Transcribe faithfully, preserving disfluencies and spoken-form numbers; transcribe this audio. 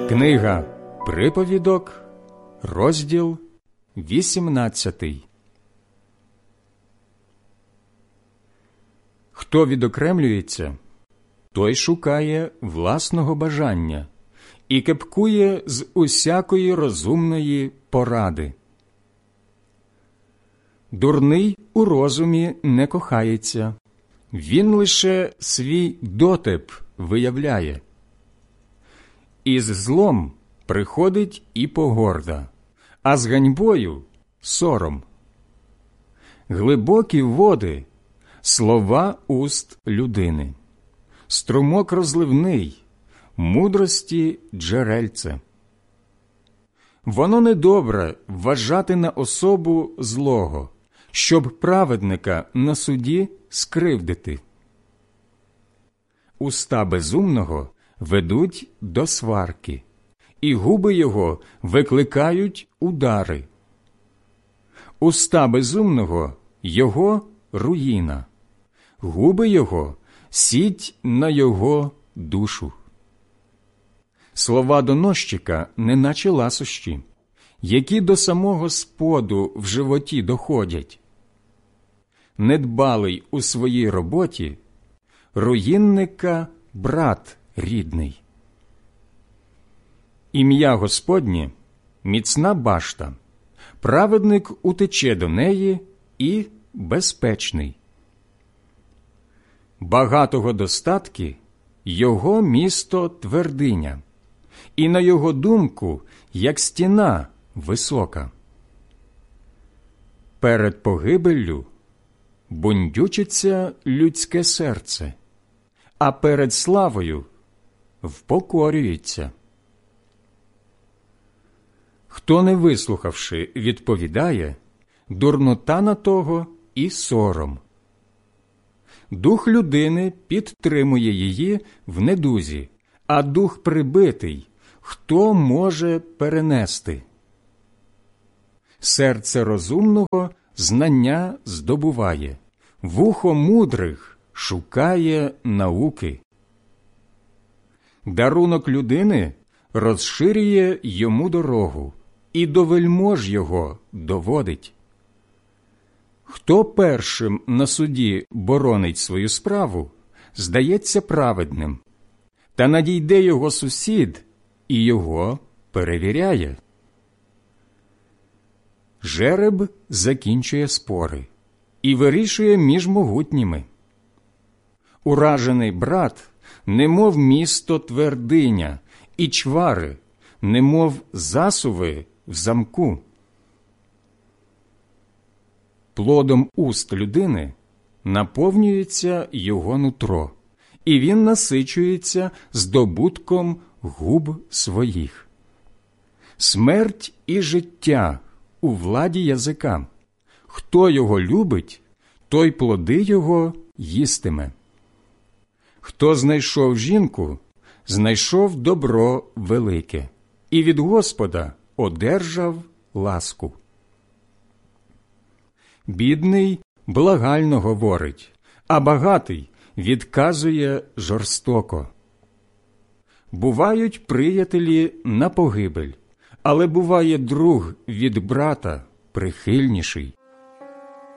Книга Приповідок, розділ вісімнадцятий. Хто відокремлюється, той шукає власного бажання і кепкує з усякої розумної поради. Дурний у розумі не кохається, він лише свій дотеп виявляє. Із злом приходить і погорда, а з ганьбою – сором. Глибокі води – слова уст людини, струмок розливний, мудрості джерельце. Воно недобре вважати на особу злого, щоб праведника на суді скривдити. Уста безумного ведуть до сварки, і губи його викликають удари. Уста безумного – його руїна, губи його – сіть на його душу. Слова доносчика неначе ласощі, які до самого споду в животі доходять. Недбалий у своїй роботі – руїнника брат рідний. Ім'я Господнє – міцна башта, праведник утече до неї і безпечний. Багатого достатки – його місто твердиня, і на його думку, як стіна висока. Перед погибеллю бундючиться людське серце, а перед славою впокорюється. Хто, не вислухавши, відповідає, дурнота на того і сором. Дух людини підтримує її в недузі, а дух прибитий хто може перенести? Серце розумного знання здобуває, вухо мудрих шукає науки. Дарунок людини розширює йому дорогу, і до вельмож його доводить. Хто першим на суді боронить свою справу, здається праведним, та надійде його сусід і його перевіряє. Жереб закінчує спори і вирішує між могутніми. Уражений брат, немов місто твердиня, і чвари, немов засуви в замку. Плодом уст людини наповнюється його нутро, і він насичується здобутком губ своїх. Смерть і життя у владі язика. Хто його любить, той плоди його їстиме. Хто знайшов жінку, знайшов добро велике, і від Господа одержав ласку. Бідний благально говорить, а багатий відказує жорстоко. Бувають приятелі на погибель, але буває друг від брата прихильніший.